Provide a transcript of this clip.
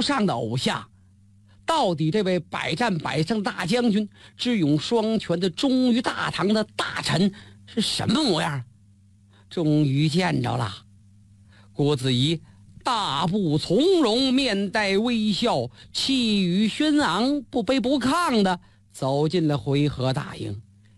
上的偶像，到底这位百战百胜大将军、智勇双全的忠于大唐的大臣是什么模样？终于见着了。郭子仪大步从容，面带微笑，气宇轩昂，不卑不亢的走进了回纥大营。